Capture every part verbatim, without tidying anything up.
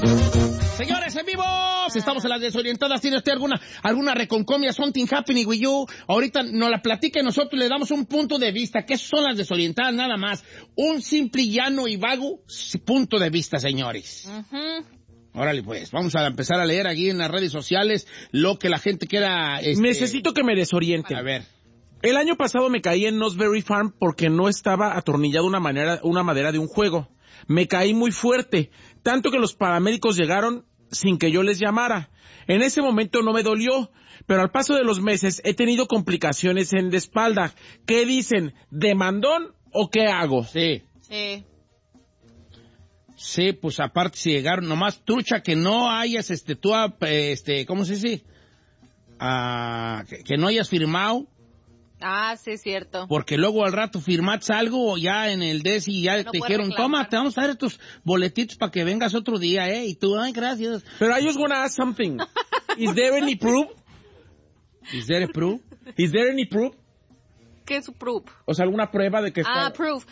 Señores, en vivo, estamos en las desorientadas. ¿Tiene usted alguna, alguna reconcomia, something happening with you? Ahorita nos la platica y nosotros le damos un punto de vista. ¿Qué son las desorientadas? Nada más. Un simple, llano y vago punto de vista, señores. Uh-huh. Órale, pues, vamos a empezar a leer aquí en las redes sociales lo que la gente quiera... Este... Necesito que me desoriente. A ver. El año pasado me caí en Nosberry Farm porque no estaba atornillada una, manera, una madera de un juego. Me caí muy fuerte, tanto que los paramédicos llegaron sin que yo les llamara. En ese momento no me dolió, pero al paso de los meses he tenido complicaciones en la espalda. ¿Qué dicen? ¿Demandón o qué hago? Sí. Sí. Sí, pues aparte si llegaron, nomás trucha que no hayas, este, tú, este, ¿cómo se dice? Ah, que, que no hayas firmado. Ah, sí, es cierto. Porque luego al rato firmaste algo ya en el D E S y ya no te dijeron, reclamar. Toma, te vamos a dar tus boletitos para que vengas otro día, ¿eh? Y tú, ay, gracias. Pero I just wanna ask something. Is there any proof? Is there a proof? Is there any proof? ¿Qué es su proof? O sea, alguna prueba de que está... Ah, proof.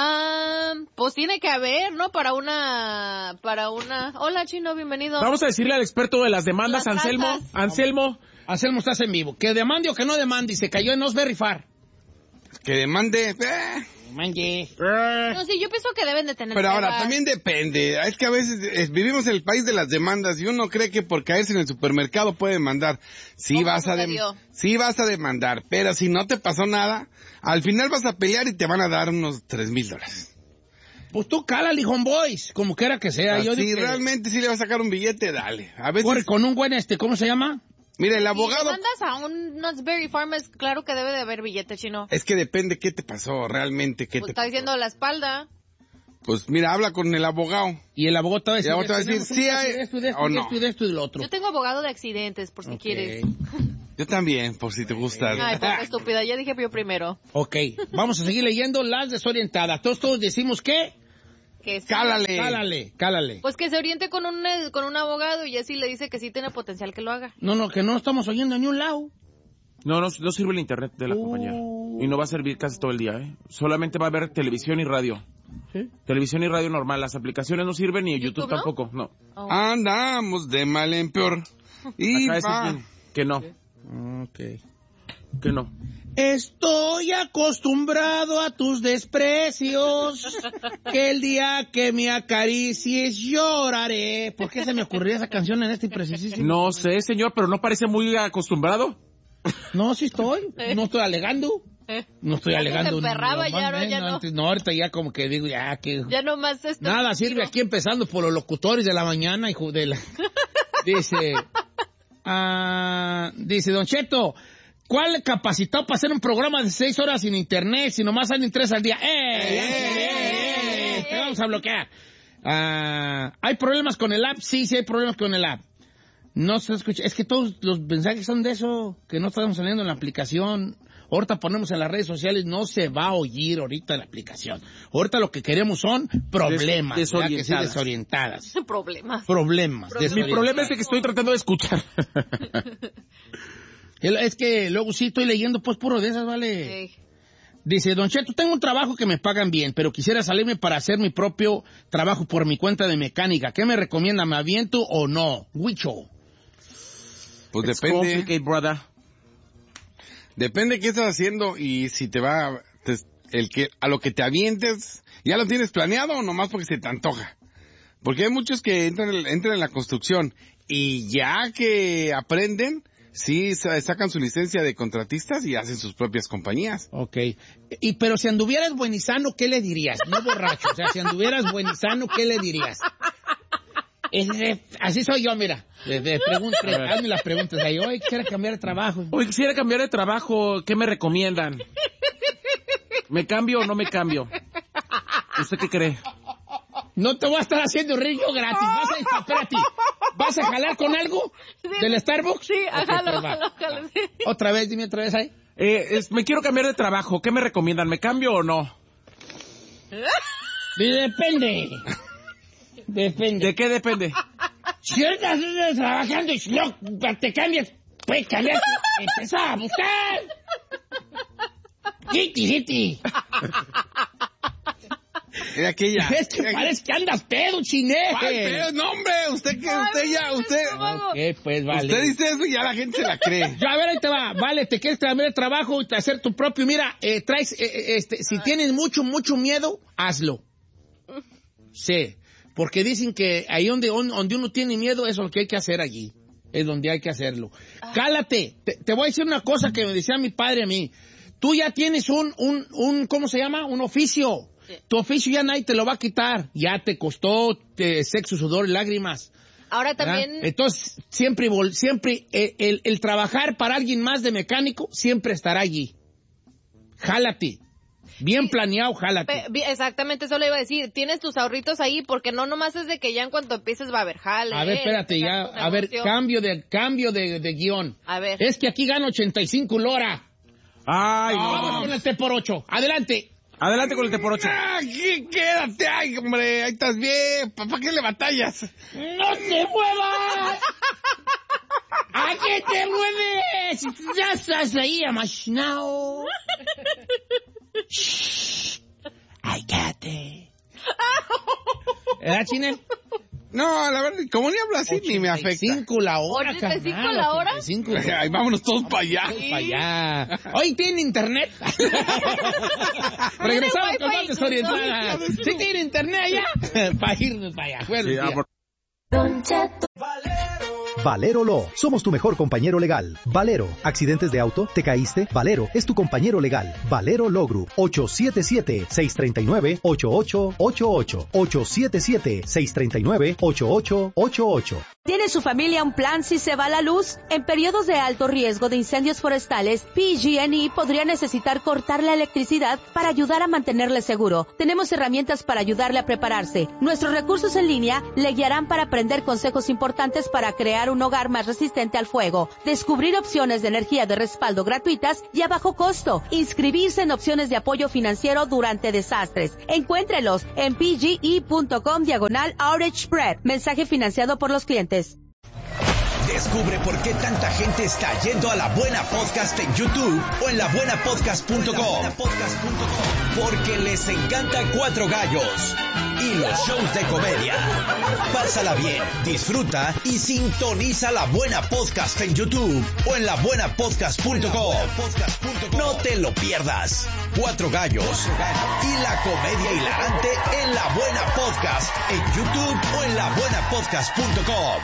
Um, pues tiene que haber, ¿no? Para una... Para una... Hola, Chino, bienvenido. Vamos a decirle al experto de las demandas, las Anselmo. Cartas. Anselmo. Anselmo, estás en vivo. Que demande o que no demande y se cayó en Nosberry Farm. Que demande. Eh. Demande. Eh. No, sí, yo pienso que deben de tener... Pero pruebas. ahora, también depende. Es que a veces eh, vivimos en el país de las demandas y uno cree que por caerse en el supermercado puede demandar. Sí vas, a de- sí vas a demandar, pero si no te pasó nada, al final vas a pelear y te van a dar unos tres mil dólares. Pues tú cálale, homeboys, como quiera que sea. Si Yo digo realmente que... sí le vas a sacar un billete, dale. A veces... Corre con un buen este, ¿cómo se llama? Mira, el abogado... Si mandas a un Nosberry Farm, es claro que debe de haber billete, Chino. Es que depende qué te pasó, realmente qué pues te está pasó. diciendo la espalda. Pues mira, habla con el abogado. Y el abogado te va a decir, el abogado te va a decir sí hay... esto, de esto, o de no. esto, de esto y de lo otro. Yo tengo abogado de accidentes, por si Okay. quieres. Yo también, por si te gusta. Ay, poca estúpida, ya dije yo primero. Ok, vamos a seguir leyendo las desorientadas. Todos, todos decimos que... Que sí. Cálale. Cálale, cálale. Pues que se oriente con un, con un abogado y así le dice que sí tiene potencial que lo haga. No, no, que no estamos oyendo ni un lado. No, no, no sirve el internet de la uh. compañía. Y no va a servir casi todo el día, ¿eh? Solamente va a haber televisión y radio. ¿Sí? Televisión y radio normal. Las aplicaciones no sirven ni YouTube, ¿YouTube no? tampoco, no. Oh. Andamos de mal en peor. Y Acá va. es bien. Que no. Ok. Que no. Estoy acostumbrado a tus desprecios, que el día que me acaricies lloraré. ¿Por qué se me ocurrió esa canción en este precisísimo? No sé, señor, pero no parece muy acostumbrado. No, sí estoy. No estoy alegando. ¿Eh? No estoy Antes alegando. se emperraba, ya, no, ya no. Antes, no, ahorita ya como que digo, ya que... Ya nomás esto. Nada sirve aquí empezando por los locutores de la mañana, hijo de la... Dice... Ah, dice, Don Cheto... ¿Cuál capacitado para hacer un programa de seis horas sin internet si nomás salen tres al día? ¡Eh! ¡Eh! ¡Eh! ¡Eh! Te vamos a bloquear. Uh, ¿Hay problemas con el app? Sí, sí hay problemas con el app. No se escucha. Es que todos los mensajes son de eso, que no estamos saliendo en la aplicación. Ahorita ponemos en las redes sociales, no se va a oír ahorita en la aplicación. Ahorita lo que queremos son problemas. Des- desorientadas. Que sí, desorientadas. Problemas. Problemas. Problemas. Mi problema es de que estoy tratando de escuchar. Es que luego sí estoy leyendo pues puro de esas, ¿vale? Hey. Dice, Don Cheto, tengo un trabajo que me pagan bien, pero quisiera salirme para hacer mi propio trabajo por mi cuenta de mecánica. ¿Qué me recomienda? ¿Me aviento o no? Huicho. Pues It's depende. complicated, brother. Depende qué estás haciendo y si te va... Te, el que a lo que te avientes, ¿ya lo tienes planeado o nomás porque se te antoja? Porque hay muchos que entran, entran en la construcción y ya que aprenden... Sí, sacan su licencia de contratistas y hacen sus propias compañías. Ok. Y pero si anduvieras buen y sano, ¿qué le dirías? No borracho. O sea, si anduvieras buen y sano, ¿qué le dirías? Es, es, así soy yo, mira. De, de pregun- pre- hazme las preguntas ahí. Hoy quisiera cambiar de trabajo. Hoy quisiera cambiar de trabajo. ¿Qué me recomiendan? ¿Me cambio o no me cambio? ¿Usted qué cree? No te voy a estar haciendo río gratis. Vas a, espérate, ¿vas a jalar con algo Sí, del Starbucks? Sí, Okay, jalo, pues va. jalo, jalo, sí. Otra vez, dime otra vez ahí. Eh, es, me quiero cambiar de trabajo. ¿Qué me recomiendan? ¿Me cambio o no? Depende. Depende. ¿De qué depende? Si estás trabajando y si no te cambias, puedes cambiar. Empezar a buscar. Hiti, hiti. Era aquella. Es que parece que andas pedo, chiné. ¿Cuál pedo? No, hombre, usted que usted ya, usted... Ok, pues vale. Usted dice eso y ya la gente se la cree. Yo, a ver, ahí te va. Vale, te quieres cambiar de trabajo y hacer tu propio. Mira, eh, traes, eh, este, si tienes mucho, mucho miedo, hazlo. Sí, porque dicen que ahí donde, donde uno tiene miedo, eso es lo que hay que hacer allí. Es donde hay que hacerlo. Cálate. Te, te voy a decir una cosa que me decía mi padre a mí. Tú ya tienes un, un, un, ¿cómo se llama? Un oficio. Sí. Tu oficio ya nadie te lo va a quitar. Ya te costó te, sexo, sudor y lágrimas. Ahora también... ¿verdad? Entonces, siempre, siempre eh, el, el trabajar para alguien más de mecánico siempre estará allí. Jálate. Bien planeado, jálate. Pe- exactamente, eso le iba a decir. Tienes tus ahorritos ahí, porque no nomás es de que ya en cuanto empieces va a haber jale. A ver, espérate, ya. A ver, cambio de cambio de, de guión. A ver. Es que aquí gano ochenta y cinco lora. Ay, no. Vamos con el T por ocho. Adelante. Adelante con el T por ocho. Ah, ¿qué? Quédate, ay, hombre, ahí estás bien. ¿Para qué le batallas? ¡No te muevas! ¿A qué te mueves? Ya estás ahí amachinado. Ay, cállate. ¿Era, Chinel? No, la verdad, como ni hablo así, ni me afecta. ochenta y cinco la hora, ¿ochenta y cinco carnal, la hora? ochenta y cinco la hora. Ay, vámonos todos para allá. Sí. Para allá. Hoy tiene internet. Regresamos con más desorientadas. ¿Sí tiene internet allá? Para irnos para allá. Bueno, Sí, ah, por... Valero Law. Somos tu mejor compañero legal. Valero. ¿Accidentes de auto? ¿Te caíste? Valero es tu compañero legal. Valero Law Group. ocho siete siete, seis tres nueve, ocho ocho ocho ocho. ocho siete siete, seis tres nueve, ocho ocho ocho ocho. ¿Tiene su familia un plan si se va la luz? En periodos de alto riesgo de incendios forestales, P G and E podría necesitar cortar la electricidad para ayudar a mantenerle seguro. Tenemos herramientas para ayudarle a prepararse. Nuestros recursos en línea le guiarán para aprender consejos importantes para crear un hogar más resistente al fuego, descubrir opciones de energía de respaldo gratuitas y a bajo costo, inscribirse en opciones de apoyo financiero durante desastres. Encuéntrelos en pge.com diagonal outage spread. Mensaje financiado por los clientes. Descubre por qué tanta gente está yendo a La Buena Podcast en YouTube o en la buena podcast punto com. Porque les encanta Cuatro Gallos y los shows de comedia. Pásala bien, disfruta y sintoniza La Buena Podcast en YouTube o en la buena podcast punto com. No te lo pierdas. Cuatro Gallos y la comedia hilarante en La Buena Podcast en YouTube o en la buena podcast punto com.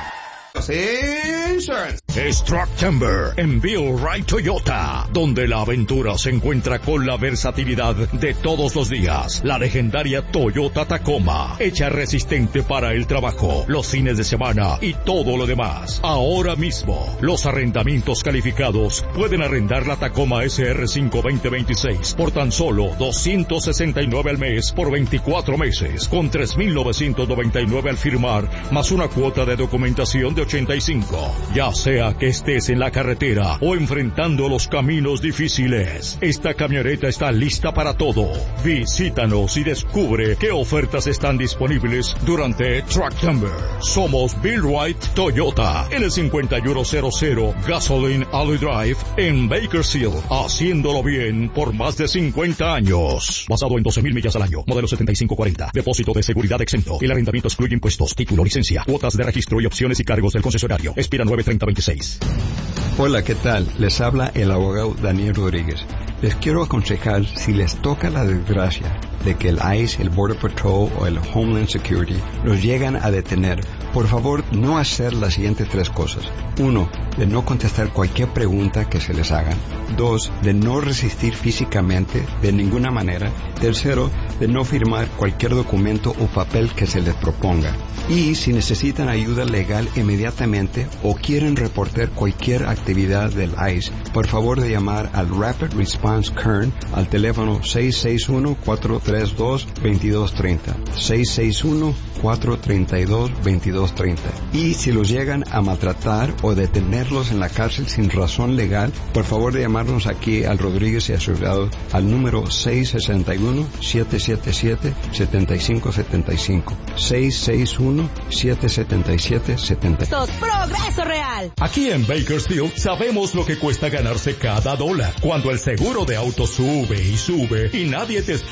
Insurance. Es Trucktember en Bill Wright Toyota, donde la aventura se encuentra con la versatilidad de todos los días. La legendaria Toyota Tacoma, hecha resistente para el trabajo, los fines de semana y todo lo demás. Ahora mismo, los arrendamientos calificados pueden arrendar la Tacoma S R cinco veinte veintiséis por tan solo doscientos sesenta y nueve al mes por veinticuatro meses, con tres mil novecientos noventa y nueve al firmar, más una cuota de documentación de ochenta y cinco. Ya sea que estés en la carretera o enfrentando los caminos difíciles, esta camioneta está lista para todo. Visítanos y descubre qué ofertas están disponibles durante Trucktember. Somos Bill Wright Toyota en el cincuenta y uno cero cero Gasoline Alley Drive en Bakersfield, haciéndolo bien por más de cincuenta años. Basado en doce mil millas al año, modelo setenta y cinco cuarenta, depósito de seguridad exento. El arrendamiento excluye impuestos, título, licencia, cuotas de registro y opciones y cargos del concesionario. Expira nueve treinta veintiséis. Hola, ¿qué tal? Les habla el abogado Daniel Rodríguez. Les quiero aconsejar, si les toca la desgracia de que el ICE, el Border Patrol o el Homeland Security los llegan a detener, por favor no hacer las siguientes tres cosas. Uno, de no contestar cualquier pregunta que se les hagan. Dos, de no resistir físicamente de ninguna manera. Tercero, de no firmar cualquier documento o papel que se les proponga. Y si necesitan ayuda legal inmediatamente o quieren reportar cualquier actividad del ICE, por favor de llamar al Rapid Response Kern al teléfono seis seis uno, cuatro tres dos, dos dos tres cero. seis seis uno, cuatro tres dos, dos dos tres cero. Y si los llegan a maltratar o detenerlos en la cárcel sin razón legal, por favor de llamarnos aquí al Rodríguez y Asociados al número seis seis uno, siete siete siete, siete cinco siete cinco. seis seis uno, siete siete siete, siete cinco. Progreso Real. Aquí en Bakersfield sabemos lo que cuesta ganarse cada dólar. Cuando el seguro de auto sube y sube y nadie te explica nada,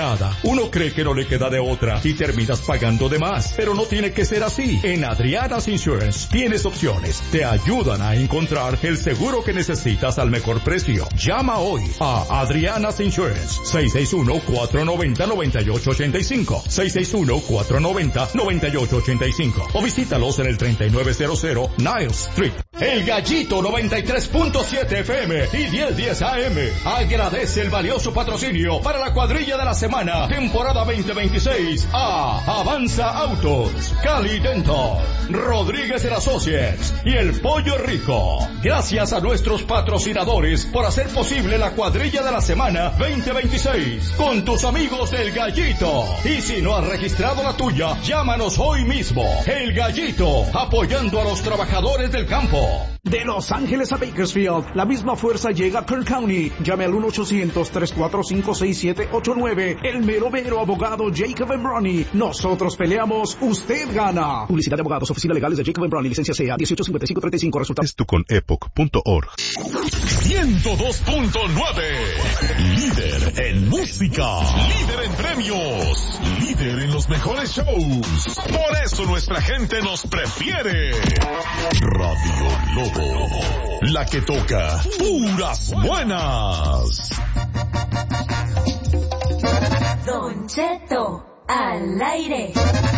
nada. Uno cree que no le queda de otra y terminas pagando de más, pero no tiene que ser así. En Adriana's Insurance tienes opciones. Te ayudan a encontrar el seguro que necesitas al mejor precio. Llama hoy a Adriana's Insurance. seis seis uno, cuatro nueve cero, nueve ocho ocho cinco. seis seis uno, cuatro nueve cero, nueve ocho ocho cinco. O visítalos en el treinta y nueve cero cero Niles Street. El Gallito noventa y tres punto siete F M y diez diez A M agradece el valioso patrocinio para la cuadrilla de la semana, temporada veinte veintiséis, a Avanza Autos, Cali Dental, Rodríguez and Associates y El Pollo Rico. Gracias a nuestros patrocinadores por hacer posible la cuadrilla de la semana veinte veintiséis con tus amigos del Gallito. Y si no has registrado la tuya, llámanos hoy mismo. El Gallito, apoyando a los trabajadores del campo. De Los Ángeles a Bakersfield, la misma fuerza llega a Kern County. Llame al uno ochocientos, tres cuatro cinco, seis siete ocho nueve. El mero mero abogado Jacob and Bronny. Nosotros peleamos, usted gana. Publicidad de abogados, oficina legales de Jacob and Bronny, licencia C A dieciocho cincuenta y cinco treinta y cinco. Resultados. Esto con epoch punto org. ciento dos punto nueve. Líder en música. Líder en premios. Líder en los mejores shows. Por eso nuestra gente nos prefiere. Radio Lobo, la que toca puras buenas. Don Cheto, al aire.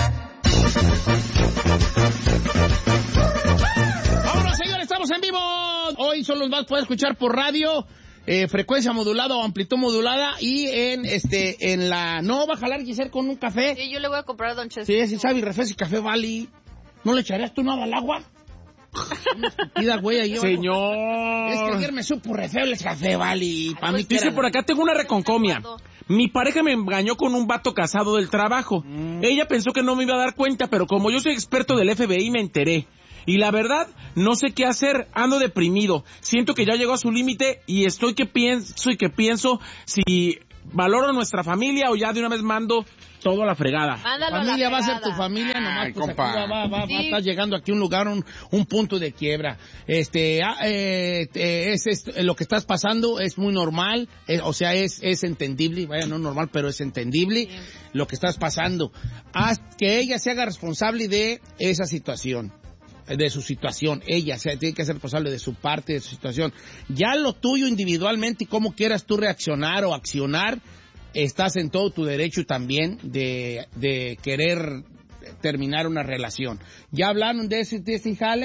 Vámonos, señores, estamos en vivo. Hoy solo los vas a poder escuchar por radio, eh, frecuencia modulada o amplitud modulada, y en este en la... ¿No va a jalar Giselle con un café? Sí, yo le voy a comprar a Don Cheto. Sí, sí sabe, refresco y café Valley. ¿No le echarías tú nada al agua? Estúpida, güey, ahí. Señor. Es que ayer me supo re feo el café Valley. Pa' mí que Dice era... por acá, tengo una reconcomia. Mi pareja me engañó con un vato casado del trabajo. Mm. Ella pensó que no me iba a dar cuenta, pero como yo soy experto del F B I me enteré. Y la verdad, no sé qué hacer, ando deprimido. Siento que ya llegó a su límite y estoy que pienso y que pienso si valoro nuestra familia o ya de una vez mando todo a la fregada. Mándalo la familia va a ser tu familia, nomás Ay, pues compa. aquí va, va, va, Sí. va a estar llegando aquí a un lugar, un, un punto de quiebra. Este, ah, eh, eh, es, es- lo que estás pasando es muy normal, eh, o sea, es, es entendible, vaya, no normal, pero es entendible Sí. lo que estás pasando. Haz que ella se haga responsable de esa situación, de su situación, ella se tiene que ser responsable de su parte, de su situación. Ya lo tuyo individualmente y cómo quieras tú reaccionar o accionar, estás en todo tu derecho también de, de querer terminar una relación. Ya hablaron de ese, de ese jale.